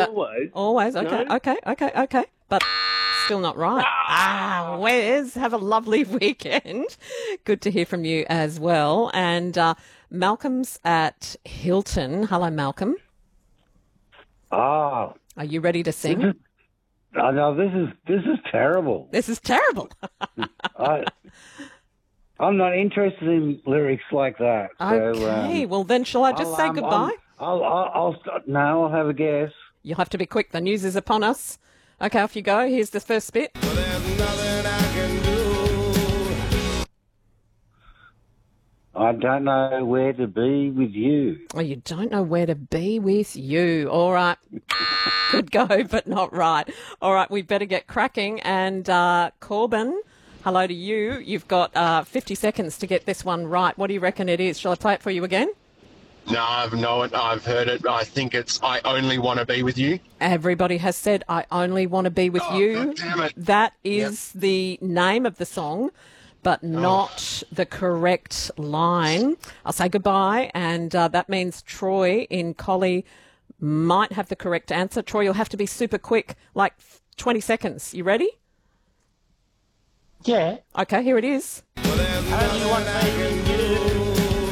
always. Always, okay, No? okay. But still not right. Wes, have a lovely weekend. Good to hear from you as well. And Malcolm's at Hilton. Hello, Malcolm. Ah, Are you ready to sing? I know this is terrible. This is terrible. I'm not interested in lyrics like that. Okay, So, well then shall I just say goodbye? I'll have a guess. You'll have to be quick. The news is upon us. Okay, off you go. Here's the first bit. Well, there's nothing I can do. I don't know where to be with you. Oh, you don't know where to be with you. All right. Good go, but not right. All right, we better get cracking. And Corbin, hello to you. You've got 50 seconds to get this one right. What do you reckon it is? Shall I play it for you again? No, I've heard it. I think it's I Only Want to Be With You. Everybody has said, I only want to be with you. God damn it. That is the name of the song, but not the correct line. I'll say goodbye, and that means Troy in Collie might have the correct answer. Troy, you'll have to be super quick, like 20 seconds. You ready? Yeah. Okay, here it is. Well, there's Only want to be with you.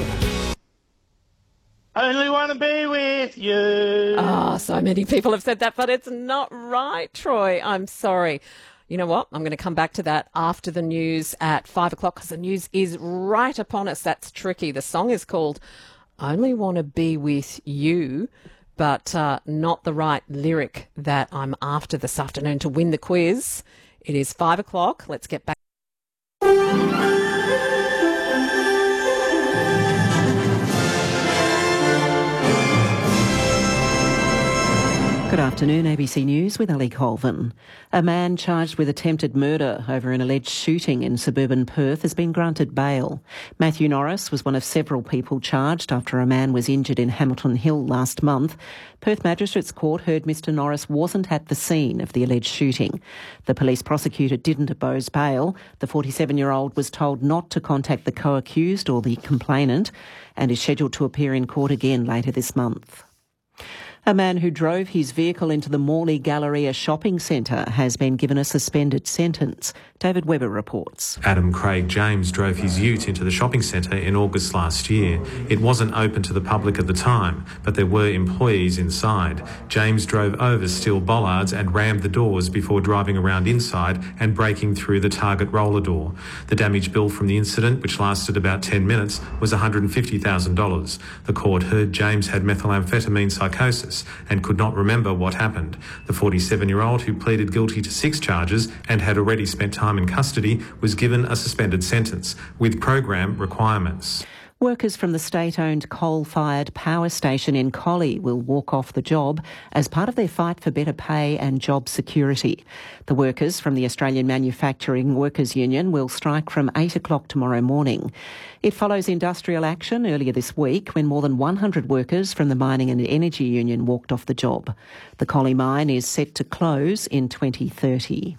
Only want to be with you. Ah, so many people have said that, but it's not right, Troy. I'm sorry. You know what? I'm going to come back to that after the news at 5 o'clock because the news is right upon us. That's tricky. The song is called Only Want to Be With You, but not the right lyric that I'm after this afternoon to win the quiz. It is 5 o'clock. Let's get back. Good afternoon, ABC News with Ali Colvin. A man charged with attempted murder over an alleged shooting in suburban Perth has been granted bail. Matthew Norris was one of several people charged after a man was injured in Hamilton Hill last month. Perth Magistrates Court heard Mr Norris wasn't at the scene of the alleged shooting. The police prosecutor didn't oppose bail. The 47-year-old was told not to contact the co-accused or the complainant and is scheduled to appear in court again later this month. A man who drove his vehicle into the Morley Galleria shopping centre has been given a suspended sentence. David Webber reports. Adam Craig James drove his ute into the shopping centre in August last year. It wasn't open to the public at the time, but there were employees inside. James drove over steel bollards and rammed the doors before driving around inside and breaking through the Target roller door. The damage bill from the incident, which lasted about 10 minutes, was $150,000. The court heard James had methamphetamine psychosis and could not remember what happened. The 47-year-old, who pleaded guilty to 6 charges and had already spent time in custody, was given a suspended sentence with program requirements. Workers from the state-owned coal-fired power station in Collie will walk off the job as part of their fight for better pay and job security. The workers from the Australian Manufacturing Workers Union will strike from 8 o'clock tomorrow morning. It follows industrial action earlier this week when more than 100 workers from the Mining and Energy Union walked off the job. The Collie mine is set to close in 2030.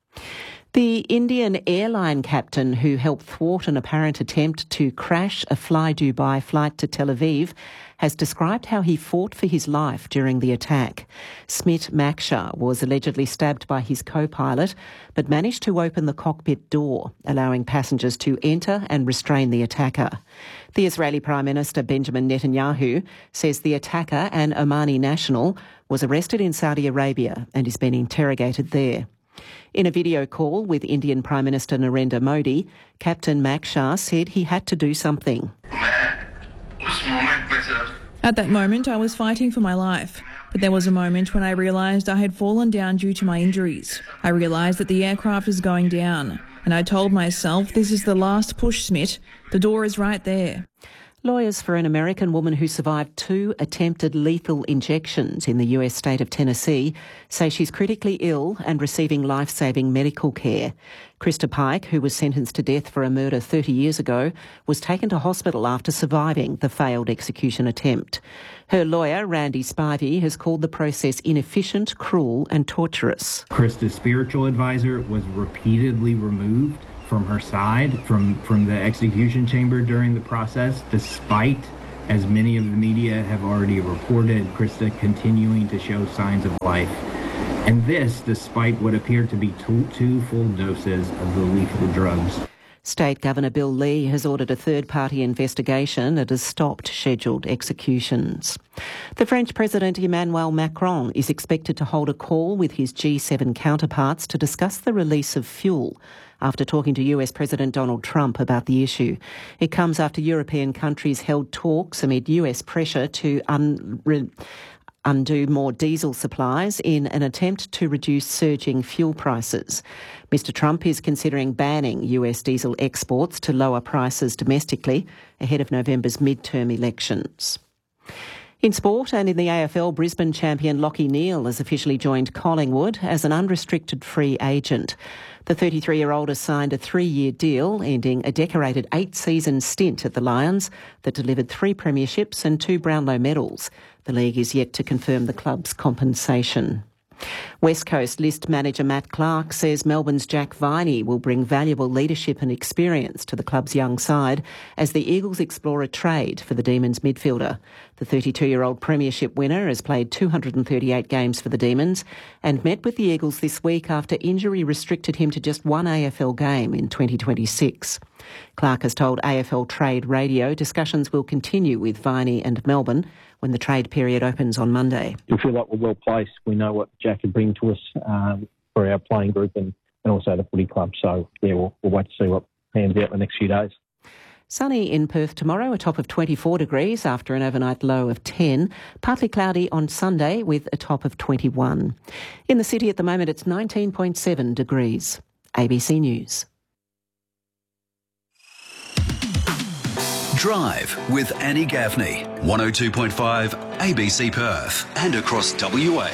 The Indian airline captain who helped thwart an apparent attempt to crash a Fly Dubai flight to Tel Aviv has described how he fought for his life during the attack. Smit Maksha was allegedly stabbed by his co-pilot but managed to open the cockpit door, allowing passengers to enter and restrain the attacker. The Israeli Prime Minister Benjamin Netanyahu says the attacker, an Omani national, was arrested in Saudi Arabia and is being interrogated there. In a video call with Indian Prime Minister Narendra Modi, Captain Maksha said he had to do something. At that moment, I was fighting for my life. But there was a moment when I realised I had fallen down due to my injuries. I realised that the aircraft is going down. And I told myself, this is the last push, Smit. The door is right there. Lawyers for an American woman who survived 2 attempted lethal injections in the US state of Tennessee say she's critically ill and receiving life-saving medical care. Krista Pike, who was sentenced to death for a murder 30 years ago, was taken to hospital after surviving the failed execution attempt. Her lawyer, Randy Spivey, has called the process inefficient, cruel and torturous. Krista's spiritual advisor was repeatedly removed from her side, from the execution chamber during the process, despite As many of the media have already reported, Krista continuing to show signs of life. And this, despite what appeared to be two full doses of the lethal drugs. State Governor Bill Lee has ordered a third-party investigation that has stopped scheduled executions. The French President Emmanuel Macron is expected to hold a call with his G7 counterparts to discuss the release of fuel after talking to US President Donald Trump about the issue. It comes after European countries held talks amid US pressure to undo more diesel supplies in an attempt to reduce surging fuel prices. Mr. Trump is considering banning US diesel exports to lower prices domestically ahead of November's midterm elections. In sport and in the AFL, Brisbane champion Lachie Neale has officially joined Collingwood as an unrestricted free agent. The 33-year-old has signed a 3-year deal ending a decorated 8-season stint at the Lions that delivered 3 premierships and 2 Brownlow medals. The league is yet to confirm the club's compensation. West Coast list manager Matt Clark says Melbourne's Jack Viney will bring valuable leadership and experience to the club's young side as the Eagles explore a trade for the Demons midfielder. The 32-year-old premiership winner has played 238 games for the Demons and met with the Eagles this week after injury restricted him to just 1 AFL game in 2026. Clark has told AFL Trade Radio discussions will continue with Viney and Melbourne when the trade period opens on Monday. We feel like we're well placed. We know what Jack can bring to us for our playing group and also the footy club. So, yeah, we'll wait to see what pans out the next few days. Sunny in Perth tomorrow, a top of 24 degrees after an overnight low of 10. Partly cloudy on Sunday with a top of 21. In the city at the moment, it's 19.7 degrees. ABC News. Drive with Annie Gaffney, 102.5 ABC Perth and across WA.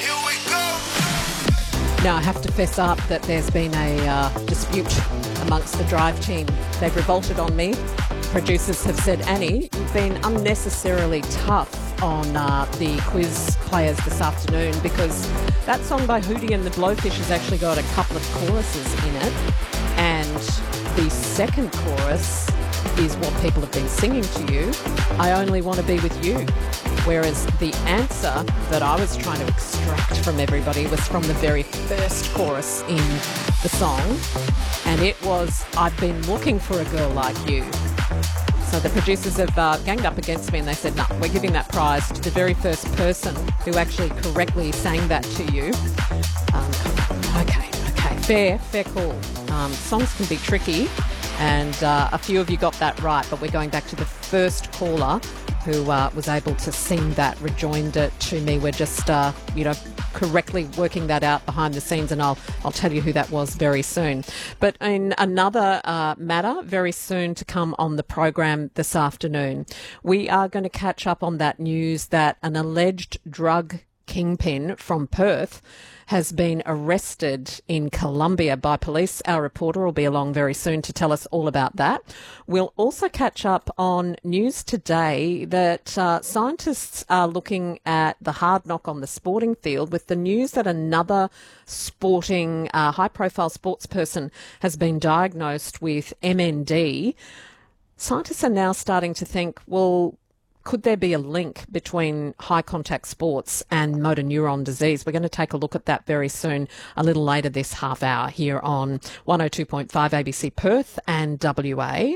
Now, I have to fess up that there's been a dispute amongst the Drive team. They've revolted on me. Producers have said, Annie, you've been unnecessarily tough on the quiz players this afternoon because that song by Hootie and the Blowfish has actually got a couple of choruses in it. And the second chorus is what people have been singing to you. I only want to be with you. Whereas the answer that I was trying to extract from everybody was from the very first chorus in the song. And it was, I've been looking for a girl like you. So the producers have ganged up against me and they said, no, we're giving that prize to the very first person who actually correctly sang that to you. Okay, fair call. Songs can be tricky. And a few of you got that right, but we're going back to the first caller who was able to sing that, rejoined it to me. We're just, correctly working that out behind the scenes, and I'll tell you who that was very soon. But in another matter, very soon to come on the program this afternoon, we are going to catch up on that news that an alleged drug kingpin from Perth has been arrested in Colombia by police. Our reporter will be along very soon to tell us all about that. We'll also catch up on news today that scientists are looking at the hard knock on the sporting field with the news that another sporting, high-profile sports person has been diagnosed with MND. Scientists are now starting to think, well, could there be a link between high contact sports and motor neuron disease? We're going to take a look at that very soon, a little later this half hour here on 102.5 ABC Perth and WA.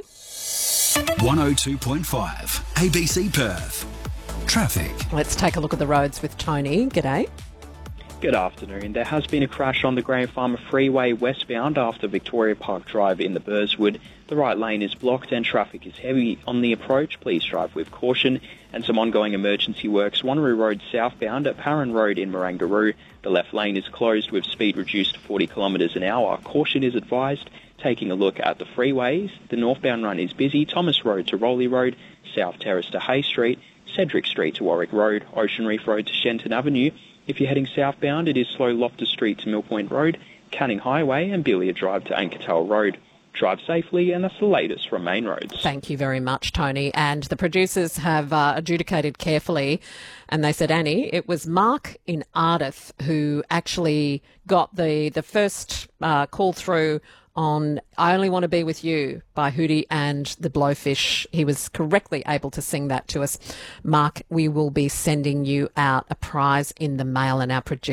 102.5 ABC Perth. Traffic. Let's take a look at the roads with Tony. G'day. Good afternoon. There has been a crash on the Graham Farmer Freeway westbound after Victoria Park Drive in the Burswood. The right lane is blocked and traffic is heavy on the approach. Please drive with caution. And some ongoing emergency works. Wanneroo Road southbound at Parran Road in Marangaroo. The left lane is closed with speed reduced to 40 kilometres an hour. Caution is advised. Taking a look at the freeways, the northbound run is busy. Thomas Road to Rowley Road, South Terrace to Hay Street, Cedric Street to Warwick Road, Ocean Reef Road to Shenton Avenue. If you're heading southbound, it is slow Loftus Street to Mill Point Road, Canning Highway and Belia Drive to Ankertale Road. Drive safely, and that's the latest from Main Roads. Thank you very much, Tony. And the producers have adjudicated carefully, and they said, Annie, it was Mark in Ardith who actually got the first call through on I Only Want to Be With You by Hootie and the Blowfish. He was correctly able to sing that to us. Mark, we will be sending you out a prize in the mail, and our producer